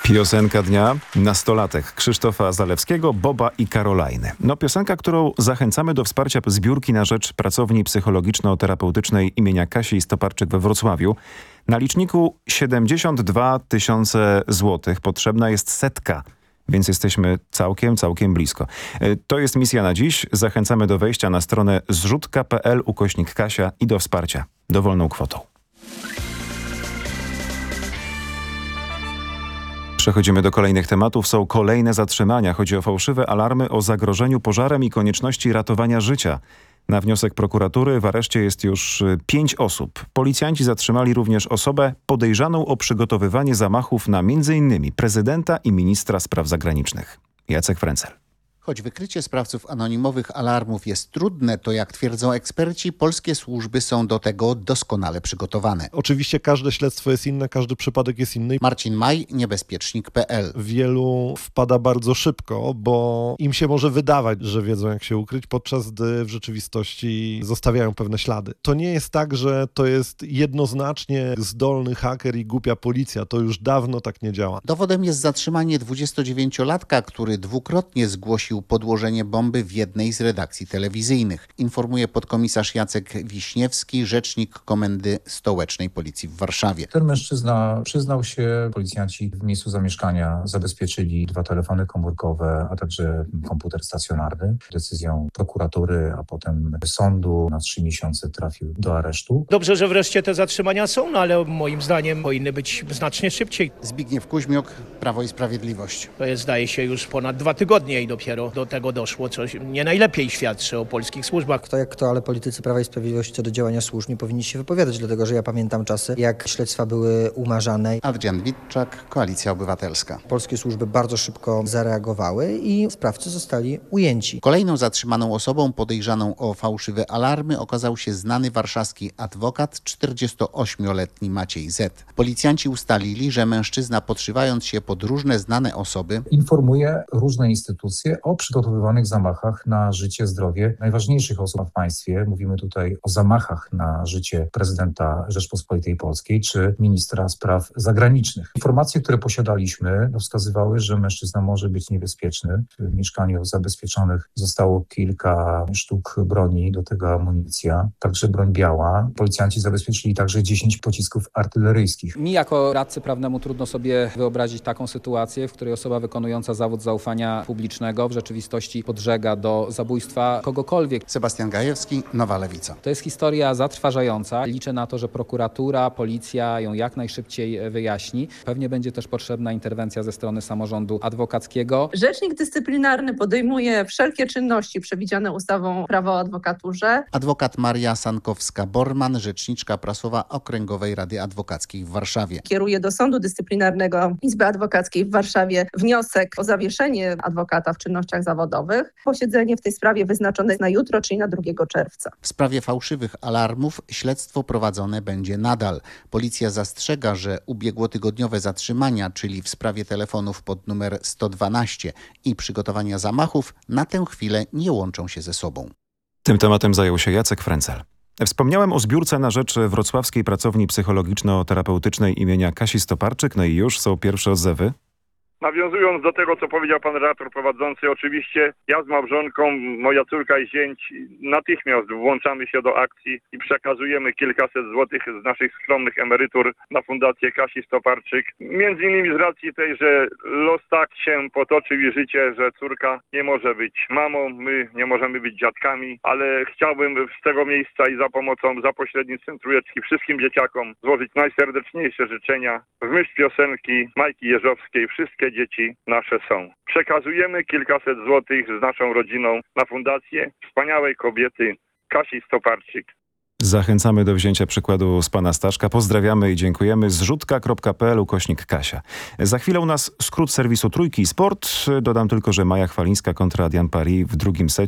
Piosenka dnia, nastolatek Krzysztofa Zalewskiego, Boba i Karolajny. Piosenka, którą zachęcamy do wsparcia zbiórki na rzecz pracowni psychologiczno-terapeutycznej imienia Kasi Stoparczyk we Wrocławiu. Na liczniku 72 000 złotych. Potrzebna jest 100, więc jesteśmy całkiem blisko. To jest misja na dziś. Zachęcamy do wejścia na stronę zrzutka.pl/Kasia i do wsparcia dowolną kwotą. Przechodzimy do kolejnych tematów. Są kolejne zatrzymania. Chodzi o fałszywe alarmy o zagrożeniu pożarem i konieczności ratowania życia. Na wniosek prokuratury w areszcie jest już 5 osób. Policjanci zatrzymali również osobę podejrzaną o przygotowywanie zamachów na m.in. prezydenta i ministra spraw zagranicznych. Jacek Frencel. Choć wykrycie sprawców anonimowych alarmów jest trudne, to jak twierdzą eksperci, polskie służby są do tego doskonale przygotowane. Oczywiście każde śledztwo jest inne, każdy przypadek jest inny. Marcin Maj, niebezpiecznik.pl. Wielu wpada bardzo szybko, bo im się może wydawać, że wiedzą jak się ukryć, podczas gdy w rzeczywistości zostawiają pewne ślady. To nie jest tak, że to jest jednoznacznie zdolny haker i głupia policja. To już dawno tak nie działa. Dowodem jest zatrzymanie 29-latka, który dwukrotnie zgłosił podłożenie bomby w jednej z redakcji telewizyjnych. Informuje podkomisarz Jacek Wiśniewski, rzecznik Komendy Stołecznej Policji w Warszawie. Ten mężczyzna przyznał się, policjanci w miejscu zamieszkania zabezpieczyli 2 telefony komórkowe, a także komputer stacjonarny. Decyzją prokuratury, a potem sądu na 3 miesiące trafił do aresztu. Dobrze, że wreszcie te zatrzymania są, ale moim zdaniem powinny być znacznie szybciej. Zbigniew Kuźmiuk, Prawo i Sprawiedliwość. To jest, zdaje się, już ponad 2 tygodnie i dopiero do tego doszło, co nie najlepiej świadczy o polskich służbach. Kto jak kto, ale politycy Prawa i Sprawiedliwości co do działania służb nie powinni się wypowiadać, dlatego że ja pamiętam czasy, jak śledztwa były umarzane. Adrian Witczak, Koalicja Obywatelska. Polskie służby bardzo szybko zareagowały i sprawcy zostali ujęci. Kolejną zatrzymaną osobą podejrzaną o fałszywe alarmy okazał się znany warszawski adwokat, 48-letni Maciej Z. Policjanci ustalili, że mężczyzna, podszywając się pod różne znane osoby, informuje różne instytucje o przygotowywanych zamachach na życie, zdrowie najważniejszych osób w państwie. Mówimy tutaj o zamachach na życie prezydenta Rzeczpospolitej Polskiej czy ministra spraw zagranicznych. Informacje, które posiadaliśmy, wskazywały, że mężczyzna może być niebezpieczny. W mieszkaniu zabezpieczonych zostało kilka sztuk broni, do tego amunicja, także broń biała. Policjanci zabezpieczyli także 10 pocisków artyleryjskich. Mi jako radcy prawnemu trudno sobie wyobrazić taką sytuację, w której osoba wykonująca zawód zaufania publicznego w rzeczywistości podżega do zabójstwa kogokolwiek. Sebastian Gajewski, Nowa Lewica. To jest historia zatrważająca. Liczę na to, że prokuratura, policja ją jak najszybciej wyjaśni. Pewnie będzie też potrzebna interwencja ze strony samorządu adwokackiego. Rzecznik dyscyplinarny podejmuje wszelkie czynności przewidziane ustawą Prawo o adwokaturze. Adwokat Maria Sankowska-Borman, rzeczniczka prasowa Okręgowej Rady Adwokackiej w Warszawie. Kieruje do Sądu Dyscyplinarnego Izby Adwokackiej w Warszawie wniosek o zawieszenie adwokata w czynnościach zawodowych. Posiedzenie w tej sprawie wyznaczone jest na jutro, czyli na 2 czerwca. W sprawie fałszywych alarmów śledztwo prowadzone będzie nadal. Policja zastrzega, że ubiegłotygodniowe zatrzymania, czyli w sprawie telefonów pod numer 112 i przygotowania zamachów, na tę chwilę nie łączą się ze sobą. Tym tematem zajął się Jacek Frencel. Wspomniałem o zbiórce na rzecz wrocławskiej pracowni psychologiczno-terapeutycznej imienia Kasi Stoparczyk. I już są pierwsze odzewy. Nawiązując do tego, co powiedział pan redaktor prowadzący, oczywiście ja z małżonką, moja córka i zięć natychmiast włączamy się do akcji i przekazujemy kilkaset złotych z naszych skromnych emerytur na Fundację Kasi Stoparczyk. Między innymi z racji tej, że los tak się potoczył i życie, że córka nie może być mamą, my nie możemy być dziadkami, ale chciałbym z tego miejsca i za pośrednictwem Trójeczki wszystkim dzieciakom złożyć najserdeczniejsze życzenia. W myśl piosenki Majki Jeżowskiej wszystkie dzieci nasze są. Przekazujemy kilkaset złotych z naszą rodziną na fundację wspaniałej kobiety Kasi Stoparczyk. Zachęcamy do wzięcia przykładu z pana Staszka. Pozdrawiamy i dziękujemy. Zrzutka.pl/Kasia. Za chwilę u nas skrót serwisu Trójki i Sport. Dodam tylko, że Maja Chwalińska kontra Diane Paris w drugim secie.